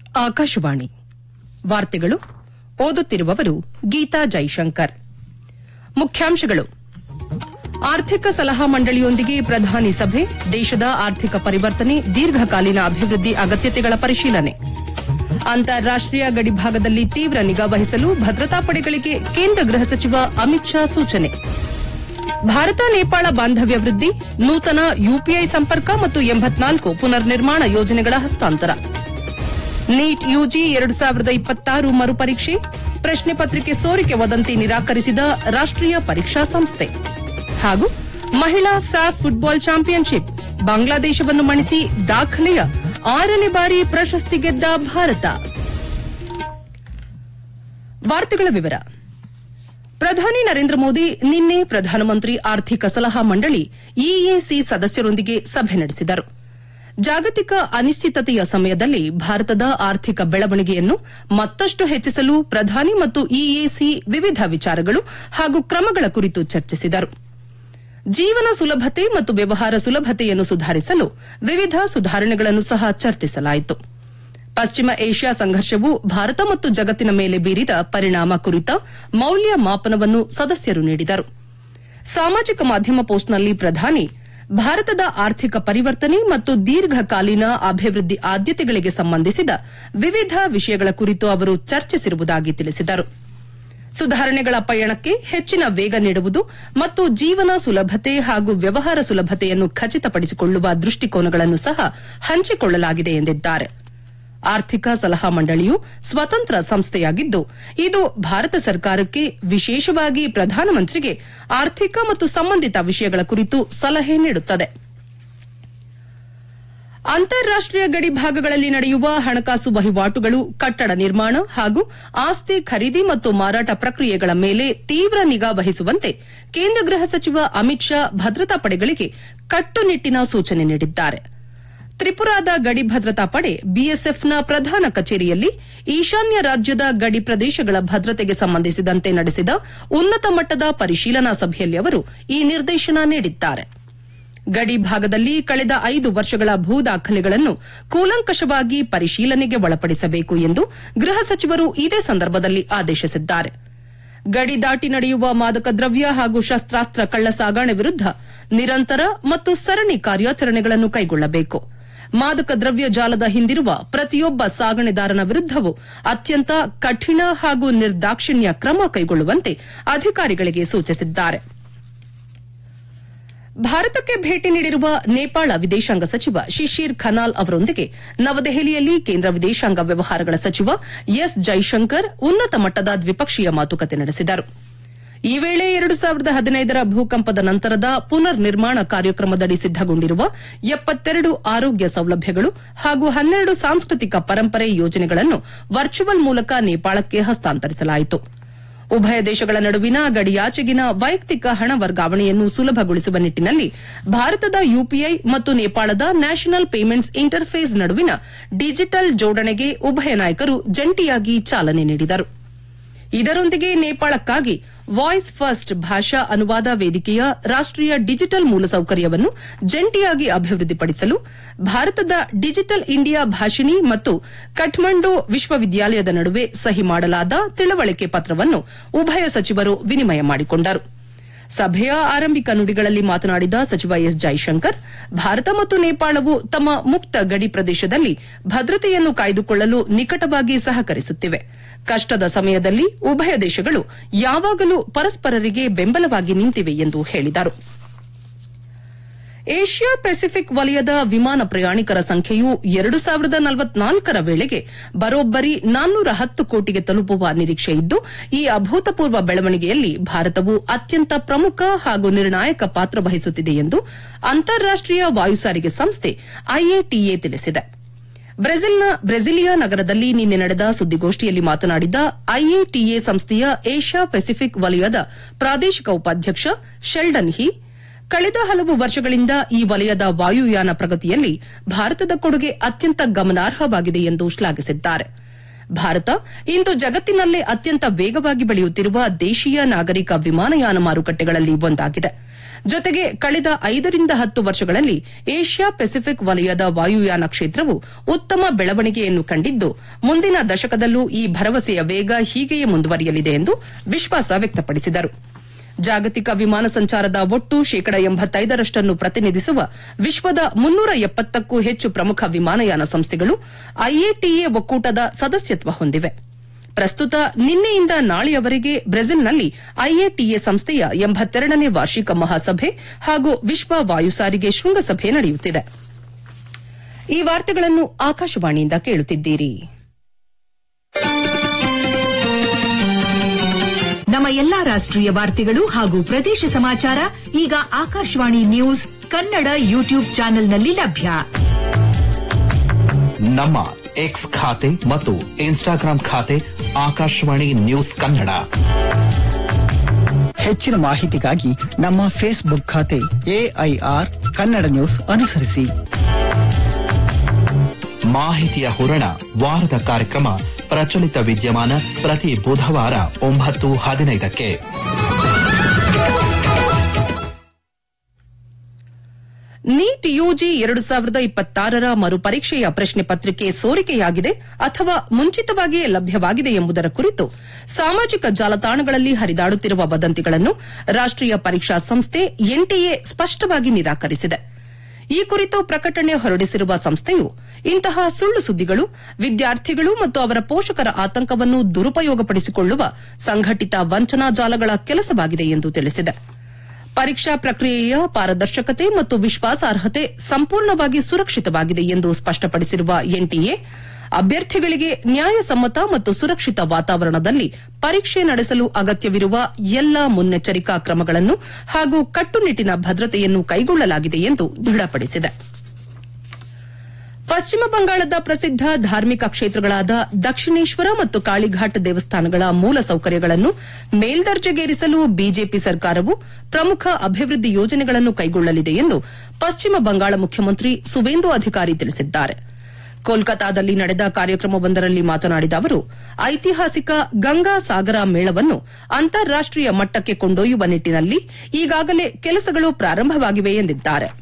ಆಕಾಶವಾಣಿ ವಾರ್ತೆಗಳು ಓದುತ್ತಿರುವವರು ಗೀತಾ ಜೈಶಂಕರ್. ಮುಖ್ಯಾಂಶಗಳು: ಆರ್ಥಿಕ ಸಲಹಾ ಮಂಡಳಿಯೊಂದಿಗೆ ಪ್ರಧಾನಿ ಸಭೆ, ದೇಶದ ಆರ್ಥಿಕ ಪರಿವರ್ತನೆ, ದೀರ್ಘಕಾಲೀನ ಅಭಿವೃದ್ಧಿ ಅಗತ್ಯತೆಗಳ ಪರಿಶೀಲನೆ. ಅಂತಾರಾಷ್ಟೀಯ ಗಡಿಭಾಗದಲ್ಲಿ ತೀವ್ರ ನಿಗಾ ವಹಿಸಲು ಭದ್ರತಾ ಪಡೆಗಳಿಗೆ ಕೇಂದ್ರ ಗೃಹ ಸಚಿವ ಅಮಿತ್ ಶಾ ಸೂಚನೆ. ಭಾರತ ನೇಪಾಳ ಬಾಂಧವ್ಯ ವೃದ್ಧಿ, ನೂತನ ಯುಪಿಐ ಸಂಪರ್ಕ ಮತ್ತು 84 ಪುನರ್ ನಿರ್ಮಾಣ ಯೋಜನೆಗಳ ಹಸ್ತಾಂತರ. ನೀಟ್ ಯುಜಿ 2026 ಮರುಪರೀಕ್ಷೆ, ಪ್ರಶ್ನೆ ಪತ್ರಿಕೆ ಸೋರಿಕೆ ವದಂತಿ ನಿರಾಕರಿಸಿದ ರಾಷ್ಟೀಯ ಪರೀಕ್ಷಾ ಸಂಸ್ಥೆ. ಹಾಗೂ ಮಹಿಳಾ ಸ್ಯಾಫ್ ಫುಟ್ಬಾಲ್ ಚಾಂಪಿಯನ್ಶಿಪ್, ಬಾಂಗ್ಲಾದೇಶವನ್ನು ಮಣಿಸಿ ದಾಖಲೆಯ 6ನೇ ಬಾರಿ ಪ್ರಶಸ್ತಿ ಗೆದ್ದ ಭಾರತ. ವಾರ್ತೆಗಳ ವಿವರ. ಪ್ರಧಾನಿ ನರೇಂದ್ರ ಮೋದಿ ನಿನ್ನೆ ಪ್ರಧಾನಮಂತ್ರಿ ಆರ್ಥಿಕ ಸಲಹಾ ಮಂಡಳಿ ಇಎಸಿ ಸದಸ್ಯರೊಂದಿಗೆ ಸಭೆ ನಡೆಸಿದರು. ಜಾಗತಿಕ ಅನಿಶ್ಚಿತತೆಯ ಸಮಯದಲ್ಲಿ ಭಾರತದ ಆರ್ಥಿಕ ಬೆಳವಣಿಗೆಯನ್ನು ಮತ್ತಷ್ಟು ಹೆಚ್ಚಿಸಲು ಪ್ರಧಾನಿ ಮತ್ತು ಇಎಸಿ ವಿವಿಧ ವಿಚಾರಗಳು ಹಾಗೂ ಕ್ರಮಗಳ ಕುರಿತು ಚರ್ಚಿಸಿದರು. ಜೀವನ ಸುಲಭತೆ ಮತ್ತು ವ್ಯವಹಾರ ಸುಲಭತೆಯನ್ನು ಸುಧಾರಿಸಲು ವಿವಿಧ ಸುಧಾರಣೆಗಳನ್ನು ಸಹ ಚರ್ಚಿಸಲಾಯಿತು. ಪಶ್ಚಿಮ ಏಷ್ಯಾ ಸಂಘರ್ಷವು ಭಾರತ ಮತ್ತು ಜಗತ್ತಿನ ಮೇಲೆ ಬೀರಿದ ಪರಿಣಾಮ ಕುರಿತ ಮೌಲ್ಯ ಮಾಪನವನ್ನು ಸದಸ್ಯರು ನೀಡಿದರು. ಸಾಮಾಜಿಕ ಮಾಧ್ಯಮ ಪೋಸ್ಟ್ನಲ್ಲಿ ಪ್ರಧಾನಿ ಭಾರತದ ಆರ್ಥಿಕ ಪರಿವರ್ತನೆ ಮತ್ತು ದೀರ್ಘಕಾಲೀನ ಅಭಿವೃದ್ಧಿ ಆದ್ಯತೆಗಳಿಗೆ ಸಂಬಂಧಿಸಿದ ವಿವಿಧ ವಿಷಯಗಳ ಕುರಿತು ಅವರು ಚರ್ಚಿಸಿರುವುದಾಗಿ ತಿಳಿಸಿದರು. ಸುಧಾರಣೆಗಳ ಪಯಣಕ್ಕೆ ಹೆಚ್ಚಿನ ವೇಗ ನೀಡುವುದು ಮತ್ತು ಜೀವನ ಸುಲಭತೆ ಹಾಗೂ ವ್ಯವಹಾರ ಸುಲಭತೆಯನ್ನು ಖಚಿತಪಡಿಸಿಕೊಳ್ಳುವ ದೃಷ್ಟಿಕೋನಗಳನ್ನು ಸಹ ಹಂಚಿಕೊಳ್ಳಲಾಗಿದೆ ಎಂದಿದ್ದಾರೆ. ಆರ್ಥಿಕ ಸಲಹಾ ಮಂಡಳಿಯು ಸ್ವತಂತ್ರ ಸಂಸ್ಥೆಯಾಗಿದ್ದು, ಇದು ಭಾರತ ಸರ್ಕಾರಕ್ಕೆ, ವಿಶೇಷವಾಗಿ ಪ್ರಧಾನಮಂತ್ರಿಗೆ ಆರ್ಥಿಕ ಮತ್ತು ಸಂಬಂಧಿತ ವಿಷಯಗಳ ಕುರಿತು ಸಲಹೆ ನೀಡುತ್ತದೆ. ಅಂತಾರಾಷ್ಟೀಯ ಗಡಿ ಭಾಗಗಳಲ್ಲಿ ನಡೆಯುವ ಹಣಕಾಸು ವಹಿವಾಟುಗಳು, ಕಟ್ಟಡ ನಿರ್ಮಾಣ ಹಾಗೂ ಆಸ್ತಿ ಖರೀದಿ ಮತ್ತು ಮಾರಾಟ ಪ್ರಕ್ರಿಯೆಗಳ ಮೇಲೆ ತೀವ್ರ ನಿಗಾ ವಹಿಸುವಂತೆ ಕೇಂದ್ರ ಗೃಹ ಸಚಿವ ಅಮಿತ್ ಶಾ ಭದ್ರತಾ ಪಡೆಗಳಿಗೆ ಕಟ್ಟುನಿಟ್ಟಿನ ಸೂಚನೆ ನೀಡಿದ್ದಾರೆ. ತ್ರಿಪುರಾದ ಗಡಿ ಭದ್ರತಾ ಪಡೆ ಬಿಎಸ್ಎಫ್ನ ಪ್ರಧಾನ ಕಚೇರಿಯಲ್ಲಿ ಈಶಾನ್ಯ ರಾಜ್ಯದ ಗಡಿ ಪ್ರದೇಶಗಳ ಭದ್ರತೆಗೆ ಸಂಬಂಧಿಸಿದಂತೆ ನಡೆಸಿದ ಉನ್ನತ ಮಟ್ಟದ ಪರಿಶೀಲನಾ ಸಭೆಯಲ್ಲಿ ಅವರು ಈ ನಿರ್ದೇಶನ ನೀಡಿದ್ದಾರೆ. ಗಡಿ ಭಾಗದಲ್ಲಿ ಕಳೆದ 5 ವರ್ಷಗಳ ಭೂ ದಾಖಲೆಗಳನ್ನು ಕೂಲಂಕಷವಾಗಿ ಪರಿಶೀಲನೆಗೆ ಒಳಪಡಿಸಬೇಕು ಎಂದು ಗೃಹ ಸಚಿವರು ಇದೇ ಸಂದರ್ಭದಲ್ಲಿ ಆದೇಶಿಸಿದ್ದಾರೆ. ಗಡಿ ದಾಟಿ ನಡೆಯುವ ಮಾದಕ ದ್ರವ್ಯ ಹಾಗೂ ಶಸ್ತ್ರಾಸ್ತ್ರ ಕಳ್ಳಸಾಗಣೆ ವಿರುದ್ಧ ನಿರಂತರ ಮತ್ತು ಸರಣಿ ಕಾರ್ಯಾಚರಣೆಗಳನ್ನು ಕೈಗೊಳ್ಳಬೇಕು. ಮಾದಕ ದ್ರವ್ಯ ಜಾಲದ ಹಿಂದಿರುವ ಪ್ರತಿಯೊಬ್ಬ ಸಾಗಣೆದಾರನ ವಿರುದ್ದವೂ ಅತ್ಯಂತ ಕಠಿಣ ಹಾಗೂ ನಿರ್ದಾಕ್ಷಿಣ್ಯ ಕ್ರಮ ಕೈಗೊಳ್ಳುವಂತೆ ಅಧಿಕಾರಿಗಳಿಗೆ ಸೂಚಿಸಿದ್ದಾರೆ. ಭಾರತಕ್ಕೆ ಭೇಟಿ ನೀಡಿರುವ ನೇಪಾಳ ವಿದೇಶಾಂಗ ಸಚಿವ ಶಿಶಿರ್ ಖನಾಲ್ ಅವರೊಂದಿಗೆ ನವದೆಹಲಿಯಲ್ಲಿ ಕೇಂದ್ರ ವಿದೇಶಾಂಗ ವ್ಯವಹಾರಗಳ ಸಚಿವ ಎಸ್ ಜೈಶಂಕರ್ ಉನ್ನತ ಮಟ್ಟದ ದ್ವಿಪಕ್ಷೀಯ ಮಾತುಕತೆ ನಡೆಸಿದರು. ಈ ವೇಳೆ 2015ರ ಭೂಕಂಪದ ನಂತರದ ಪುನರ್ ನಿರ್ಮಾಣ ಕಾರ್ಯಕ್ರಮದಡಿ ಸಿದ್ದಗೊಂಡಿರುವ 72 ಆರೋಗ್ಯ ಸೌಲಭ್ಯಗಳು ಹಾಗೂ 12 ಸಾಂಸ್ಕೃತಿಕ ಪರಂಪರೆ ಯೋಜನೆಗಳನ್ನು ವರ್ಚುವಲ್ ಮೂಲಕ ನೇಪಾಳಕ್ಕೆ ಹಸ್ತಾಂತರಿಸಲಾಯಿತು. ಉಭಯ ದೇಶಗಳ ನಡುವಿನ ಗಡಿಯಾಚೆಗಿನ ವೈಯಕ್ತಿಕ ಹಣ ವರ್ಗಾವಣೆಯನ್ನು ಸುಲಭಗೊಳಿಸುವ ನಿಟ್ಟಿನಲ್ಲಿ ಭಾರತದ ಯುಪಿಐ ಮತ್ತು ನೇಪಾಳದ ನ್ಯಾಷನಲ್ ಪೇಮೆಂಟ್ಸ್ ಇಂಟರ್ಫೇಸ್ ನಡುವಿನ ಡಿಜಿಟಲ್ ಜೋಡಣೆಗೆ ಉಭಯ ನಾಯಕರು ಜಂಟಿಯಾಗಿ ಚಾಲನೆ ನೀಡಿದರು. ಇದರೊಂದಿಗೆ ನೇಪಾಳಕ್ಕಾಗಿ ವಾಯ್ಸ್ ಫಸ್ಟ್ ಭಾಷಾ ಅನುವಾದ ವೇದಿಕೆಯ ರಾಷ್ಟೀಯ ಡಿಜಿಟಲ್ ಮೂಲಸೌಕರ್ಯವನ್ನು ಜಂಟಿಯಾಗಿ ಅಭಿವೃದ್ಧಿಪಡಿಸಲು ಭಾರತದ ಡಿಜಿಟಲ್ ಇಂಡಿಯಾ ಭಾಷಿಣಿ ಮತ್ತು ಕಠ್ಮಂಡು ವಿಶ್ವವಿದ್ಯಾಲಯದ ನಡುವೆ ಸಹಿ ಮಾಡಲಾದ ತಿಳುವಳಿಕೆ ಪತ್ರವನ್ನು ಉಭಯ ಸಚಿವರು ವಿನಿಮಯ ಮಾಡಿಕೊಂಡರು. ಸಭೆಯ ಆರಂಭಿಕ ನುಡಿಗಳಲ್ಲಿ ಮಾತನಾಡಿದ ಸಚಿವ ಎಸ್ ಜೈಶಂಕರ್, ಭಾರತ ಮತ್ತು ನೇಪಾಳವು ತಮ್ಮ ಮುಕ್ತ ಗಡಿ ಪ್ರದೇಶದಲ್ಲಿ ಭದ್ರತೆಯನ್ನು ಕಾಯ್ದುಕೊಳ್ಳಲು ನಿಕಟವಾಗಿ ಸಹಕರಿಸುತ್ತಿವೆ. ಕಷ್ಟದ ಸಮಯದಲ್ಲಿ ಉಭಯ ದೇಶಗಳು ಯಾವಾಗಲೂ ಪರಸ್ಪರರಿಗೆ ಬೆಂಬಲವಾಗಿ ನಿಂತಿವೆ ಎಂದು ಹೇಳಿದರು. ಏಷ್ಯಾ ಪೆಸಿಫಿಕ್ ವಲಯದ ವಿಮಾನ ಪ್ರಯಾಣಿಕರ ಸಂಖ್ಯೆಯು 2044ರ ವೇಳೆಗೆ ಬರೋಬ್ಬರಿ 410 ಕೋಟಿಗೆ ತಲುಪುವ ನಿರೀಕ್ಷೆ ಇದ್ದು, ಈ ಅಭೂತಪೂರ್ವ ಬೆಳವಣಿಗೆಯಲ್ಲಿ ಭಾರತವು ಅತ್ಯಂತ ಪ್ರಮುಖ ಹಾಗೂ ನಿರ್ಣಾಯಕ ಪಾತ್ರ ವಹಿಸುತ್ತಿದೆ ಎಂದು ಅಂತಾರಾಷ್ಟೀಯ ವಾಯುಸಾರಿಗೆ ಸಂಸ್ಥೆ ಐಎಟಿಎ ತಿಳಿಸಿದೆ. ಬ್ರೆಸಿಲಿಯಾ ನಗರದಲ್ಲಿ ನಿನ್ನೆ ನಡೆದ ಸುದ್ದಿಗೋಷ್ಠಿಯಲ್ಲಿ ಮಾತನಾಡಿದ ಐಎಟಿಎ ಸಂಸ್ಥೆಯ ಏಷ್ಯಾ ಪೆಸಿಫಿಕ್ ವಲಯದ ಪ್ರಾದೇಶಿಕ ಉಪಾಧ್ಯಕ್ಷ ಶೆಲ್ಡನ್ ಹಿ, ಕಳೆದ ಹಲವು ವರ್ಷಗಳಿಂದ ಈ ವಲಯದ ವಾಯುಯಾನ ಪ್ರಗತಿಯಲ್ಲಿ ಭಾರತದ ಕೊಡುಗೆ ಅತ್ಯಂತ ಗಮನಾರ್ಹವಾಗಿದೆ ಎಂದು ಶ್ಲಾಘಿಸಿದ್ದಾರೆ. ಭಾರತ ಇಂದು ಜಗತ್ತಿನಲ್ಲೇ ಅತ್ಯಂತ ವೇಗವಾಗಿ ಬೆಳೆಯುತ್ತಿರುವ ದೇಶೀಯ ನಾಗರಿಕ ವಿಮಾನಯಾನ ಮಾರುಕಟ್ಟೆಗಳಲ್ಲಿ ಒಂದಾಗಿದೆ. ಜೊತೆಗೆ ಕಳೆದ 5 ರಿಂದ 10 ವರ್ಷಗಳಲ್ಲಿ ಏಷ್ಯಾ ಪೆಸಿಫಿಕ್ ವಲಯದ ವಾಯುಯಾನ ಕ್ಷೇತ್ರವು ಉತ್ತಮ ಬೆಳವಣಿಗೆಯನ್ನು ಕಂಡಿದ್ದು ಮುಂದಿನ ದಶಕದಲ್ಲೂ ಈ ಭರವಸೆಯ ವೇಗ ಹೀಗೆಯೇ ಮುಂದುವರಿಯಲಿದೆ ಎಂದು ವಿಶ್ವಾಸ ವ್ಯಕ್ತಪಡಿಸಿದರು. ಜಾಗತಿಕ ವಿಮಾನ ಸಂಚಾರದ ಒಟ್ಟು ಶೇಕಡ 85ರಷ್ಟನ್ನು ಪ್ರತಿನಿಧಿಸುವ ವಿಶ್ವದ 370ಕ್ಕೂ ಹೆಚ್ಚು ಪ್ರಮುಖ ವಿಮಾನಯಾನ ಸಂಸ್ಥೆಗಳು ಐಎಟಿಎ ಒಕ್ಕೂಟದ ಸದಸ್ಯತ್ವ ಹೊಂದಿವೆ. ಪ್ರಸ್ತುತ ನಿನ್ನೆಯಿಂದ ನಾಳೆಯವರೆಗೆ ಬ್ರೆಜಿಲ್ನಲ್ಲಿ ಐಎಟಿಎ ಸಂಸ್ಥೆಯ 82ನೇ ವಾರ್ಷಿಕ ಮಹಾಸಭೆ ಹಾಗೂ ವಿಶ್ವ ವಾಯು ಸಾರಿಗೆ ಶೃಂಗಸಭೆ ನಡೆಯುತ್ತಿದೆ. ಈ ವಾರ್ತೆಗಳನ್ನು ಆಕಾಶವಾಣಿಯಿಂದ ಕೇಳುತ್ತಿದ್ದೀರಿ. ನಮ್ಮ ಎಲ್ಲಾ ರಾಷ್ಟ್ರೀಯ ವಾರ್ತೆಗಳು ಹಾಗೂ ಪ್ರದೇಶ ಸಮಾಚಾರ ಈಗ ಆಕಾಶವಾಣಿ ನ್ಯೂಸ್ ಕನ್ನಡ ಯೂಟ್ಯೂಬ್ ಚಾನೆಲ್ನಲ್ಲಿ ಲಭ್ಯ. ನಮ್ಮ ಎಕ್ಸ್ ಖಾತೆ ಮತ್ತು ಇನ್ಸ್ಟಾಗ್ರಾಂ ಖಾತೆ ಆಕಾಶವಾಣಿ ನ್ಯೂಸ್ ಕನ್ನಡ. ಹೆಚ್ಚಿನ ಮಾಹಿತಿಗಾಗಿ ನಮ್ಮ ಫೇಸ್ಬುಕ್ ಖಾತೆ ಎಐಆರ್ ಕನ್ನಡ ನ್ಯೂಸ್ ಅನುಸರಿಸಿ. ಮಾಹಿತಿಯ ಹೂರಣ ವಾರದ ಕಾರ್ಯಕ್ರಮ ಪ್ರಚಲಿತ ವಿದ್ಯಮಾನ ಪ್ರತಿ ಬುಧವಾರ 9:15ಕ್ಕೆ. ನೀಟ್ ಯುಜಿ 2026ರ ಮರುಪರೀಕ್ಷೆಯ ಪ್ರಶ್ನೆ ಪತ್ರಿಕೆ ಸೋರಿಕೆಯಾಗಿದೆ ಅಥವಾ ಮುಂಚಿತವಾಗಿಯೇ ಲಭ್ಯವಾಗಿದೆ ಎಂಬುದರ ಕುರಿತು ಸಾಮಾಜಿಕ ಜಾಲತಾಣಗಳಲ್ಲಿ ಹರಿದಾಡುತ್ತಿರುವ ವದಂತಿಗಳನ್ನು ರಾಷ್ಟೀಯ ಪರೀಕ್ಷಾ ಸಂಸ್ಥೆ ಎನ್ಟಿಎ ಸ್ಪಷ್ಟವಾಗಿ ನಿರಾಕರಿಸಿದೆ. ಈ ಕುರಿತು ಪ್ರಕಟಣೆ ಹೊರಡಿಸಿರುವ ಸಂಸ್ಥೆಯು ಇಂತಹ ಸುಳ್ಳು ಸುದ್ದಿಗಳು ವಿದ್ಯಾರ್ಥಿಗಳು ಮತ್ತು ಅವರ ಪೋಷಕರ ಆತಂಕವನ್ನು ದುರುಪಯೋಗಪಡಿಸಿಕೊಳ್ಳುವ ಸಂಘಟಿತ ವಂಚನಾ ಜಾಲಗಳ ಕೆಲಸವಾಗಿದೆ ಎಂದು ತಿಳಿಸಿದೆ. ಪರೀಕ್ಷಾ ಪ್ರಕ್ರಿಯೆಯ ಪಾರದರ್ಶಕತೆ ಮತ್ತು ವಿಶ್ವಾಸಾರ್ಹತೆ ಸಂಪೂರ್ಣವಾಗಿ ಸುರಕ್ಷಿತವಾಗಿದೆ ಎಂದು ಸ್ಪಷ್ಟಪಡಿಸಿರುವ ಎನ್ಟಿಎ ಅಭ್ಯರ್ಥಿಗಳಿಗೆ ನ್ಯಾಯಸಮ್ಮತ ಮತ್ತು ಸುರಕ್ಷಿತ ವಾತಾವರಣದಲ್ಲಿ ಪರೀಕ್ಷೆ ನಡೆಸಲು ಅಗತ್ಯವಿರುವ ಎಲ್ಲಾ ಮುನ್ನೆಚ್ಚರಿಕಾ ಕ್ರಮಗಳನ್ನು ಹಾಗೂ ಕಟ್ಟುನಿಟ್ಟಿನ ಭದ್ರತೆಯನ್ನು ಕೈಗೊಳ್ಳಲಾಗಿದೆ ಎಂದು ದೃಢಪಡಿಸಿದೆ. ಪಶ್ಚಿಮ ಬಂಗಾಳದ ಪ್ರಸಿದ್ದ ಧಾರ್ಮಿಕ ಕ್ಷೇತ್ರಗಳಾದ ದಕ್ಷಿಣೇಶ್ವರ ಮತ್ತು ಕಾಳಿಘಾಟ್ ದೇವಸ್ಥಾನಗಳ ಮೂಲಸೌಕರ್ಯಗಳನ್ನು ಮೇಲ್ದರ್ಜೆಗೇರಿಸಲು ಬಿಜೆಪಿ ಸರ್ಕಾರವು ಪ್ರಮುಖ ಅಭಿವೃದ್ಧಿ ಯೋಜನೆಗಳನ್ನು ಕೈಗೊಳ್ಳಲಿದೆ ಎಂದು ಪಶ್ಚಿಮ ಬಂಗಾಳ ಮುಖ್ಯಮಂತ್ರಿ ಸುವೇಂದು ಅಧಿಕಾರಿ ತಿಳಿಸಿದ್ದಾರೆ. ಕೋಲ್ಕತಾದಲ್ಲಿ ನಡೆದ ಕಾರ್ಯಕ್ರಮವೊಂದರಲ್ಲಿ ಮಾತನಾಡಿದ ಅವರು, ಐತಿಹಾಸಿಕ ಗಂಗಾ ಸಾಗರ ಮೇಳವನ್ನು ಅಂತಾರಾಷ್ಟೀಯ ಮಟ್ಟಕ್ಕೆ ಕೊಂಡೊಯ್ಯುವ ನಿಟ್ಟಿನಲ್ಲಿ ಈಗಾಗಲೇ ಕೆಲಸಗಳು ಪ್ರಾರಂಭವಾಗಿವೆ ಎಂದಿದ್ದಾರೆ.